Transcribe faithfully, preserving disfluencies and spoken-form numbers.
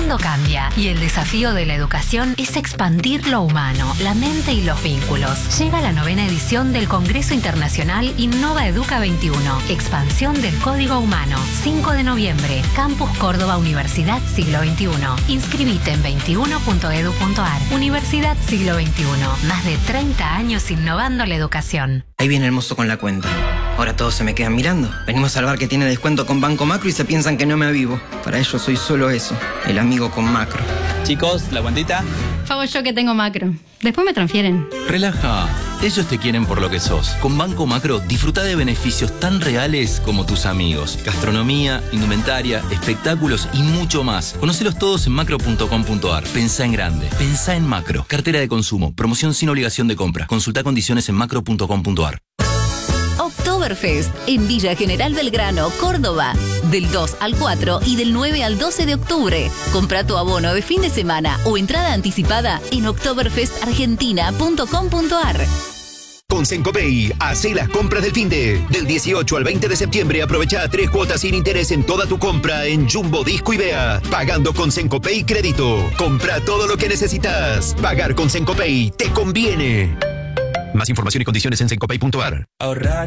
mundo cambia y el desafío de la educación es expandir lo humano, la mente y los vínculos. Llega la novena edición del Congreso Internacional Innova Educa veintiuno. Expansión del Código Humano. cinco de noviembre. Campus Córdoba Universidad Siglo veintiuno. Inscribite en veintiuno punto edu punto ar. Universidad Siglo veintiuno. Más de treinta años innovando la educación. Ahí viene el mozo con la cuenta. Ahora todos se me quedan mirando. Venimos al bar que tiene descuento con Banco Macro y se piensan que no me avivo. Para ellos soy solo eso, el amigo con Macro. Chicos, ¿la cuentita? Pago yo que tengo Macro. Después me transfieren. Relaja. Ellos te quieren por lo que sos. Con Banco Macro, disfruta de beneficios tan reales como tus amigos. Gastronomía, indumentaria, espectáculos y mucho más. Conocelos todos en macro punto com punto ar. Pensá en grande. Pensá en Macro. Cartera de consumo. Promoción sin obligación de compra. Consulta condiciones en macro punto com punto ar. Oktoberfest en Villa General Belgrano, Córdoba. Del dos al cuatro y del nueve al doce de octubre. Compra tu abono de fin de semana o entrada anticipada en oktoberfest argentina punto com punto ar. Con Sencopay, hace las compras del finde. Del dieciocho al veinte de septiembre, aprovecha tres cuotas sin interés en toda tu compra en Jumbo, Disco y Bea. Pagando con Sencopay Crédito. Compra todo lo que necesitas. Pagar con Sencopay te conviene. Más información y condiciones en sencopay punto ar. Ahorrar